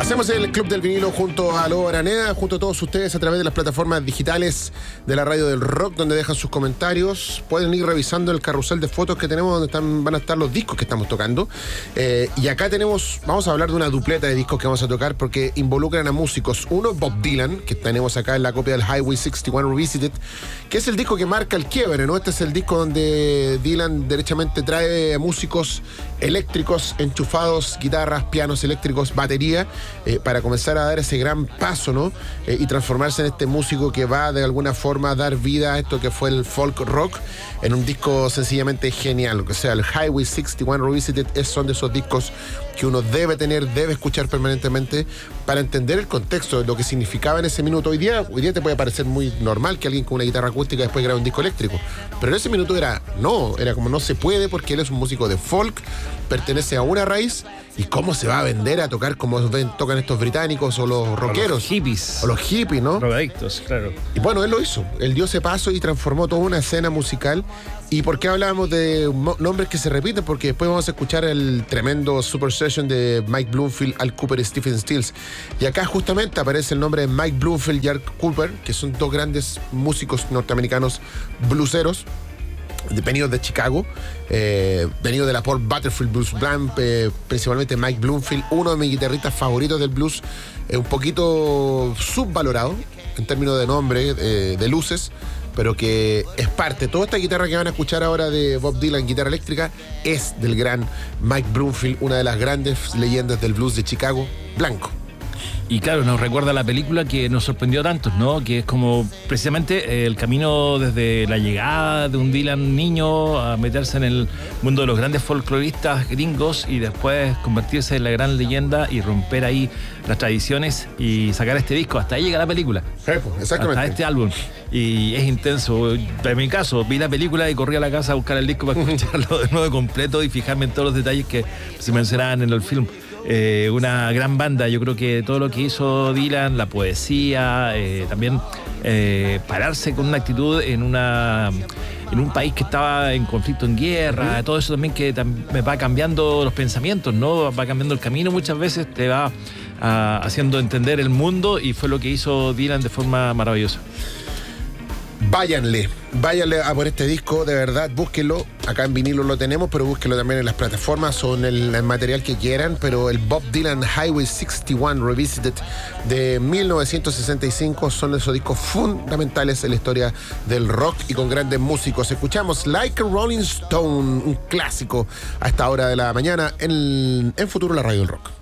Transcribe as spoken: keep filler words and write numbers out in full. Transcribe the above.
Hacemos el Club del Vinilo junto a Lobo Araneda, junto a todos ustedes a través de las plataformas digitales de la Radio del Rock, donde dejan sus comentarios. Pueden ir revisando el carrusel de fotos que tenemos, donde están, van a estar los discos que estamos tocando. Eh, y acá tenemos, vamos a hablar de una dupleta de discos que vamos a tocar porque involucran a músicos. Uno, Bob Dylan, que tenemos acá en la copia del Highway sesenta y uno Revisited, que es el disco que marca el quiebre, ¿no? Este es el disco donde Dylan derechamente trae músicos eléctricos, enchufados, guitarras, pianos eléctricos, batería, eh, para comenzar a dar ese gran paso, ¿no? Eh, y transformarse en este músico que va de alguna forma a dar vida a esto que fue el folk rock en un disco sencillamente genial. O sea, el Highway sesenta y uno Revisited es, son de esos discos que uno debe tener, debe escuchar permanentemente para entender el contexto de lo que significaba en ese minuto. Hoy día, hoy día te puede parecer muy normal que alguien con una guitarra acústica después grabe un disco eléctrico, pero en ese minuto era no, era como no se puede porque él es un músico de folk, pertenece a una raíz, y cómo se va a vender a tocar como ven, tocan estos británicos o los rockeros. O los hippies. O los hippies, ¿no? Drogadictos, claro. Y bueno, él lo hizo. Él dio ese paso y transformó toda una escena musical. ¿Y por qué hablábamos de nombres que se repiten? Porque después vamos a escuchar el tremendo Super Session de Mike Bloomfield, Al Cooper y Stephen Stills. Y acá justamente aparece el nombre de Mike Bloomfield y Al Cooper, que son dos grandes músicos norteamericanos blueseros, venidos de Chicago, eh, venidos de la Paul Butterfield Blues Band, eh, principalmente Mike Bloomfield, uno de mis guitarristas favoritos del blues, eh, un poquito subvalorado en términos de nombre, eh, de luces, pero que es parte. Toda esta guitarra que van a escuchar ahora de Bob Dylan, guitarra eléctrica, es del gran Mike Bloomfield, una de las grandes leyendas del blues de Chicago, blanco. Y claro, nos recuerda la película que nos sorprendió a tantos, ¿no? Que es como precisamente el camino desde la llegada de un Dylan niño a meterse en el mundo de los grandes folcloristas gringos y después convertirse en la gran leyenda y romper ahí las tradiciones y sacar este disco. Hasta ahí llega la película. Sí, exactamente. Hasta este álbum. Y es intenso. En mi caso, vi la película y corrí a la casa a buscar el disco para escucharlo de nuevo completo y fijarme en todos los detalles que se mencionaban en el film. Eh, una gran banda, yo creo que todo lo que hizo Dylan, la poesía, eh, también eh, pararse con una actitud en una en un país que estaba en conflicto, en guerra, uh-huh. Todo eso también que tam- me va cambiando los pensamientos, ¿no? Va cambiando el camino, muchas veces te va uh, haciendo entender el mundo, y fue lo que hizo Dylan de forma maravillosa. Váyanle, váyanle a por este disco, de verdad, búsquenlo. Acá en vinilo lo tenemos, pero búsquenlo también en las plataformas o en el, el material que quieran. Pero el Bob Dylan Highway sesenta y uno Revisited de mil novecientos sesenta y cinco son esos discos fundamentales en la historia del rock y con grandes músicos. Escuchamos Like a Rolling Stone, un clásico a esta hora de la mañana en, en Futuro, la Radio del Rock.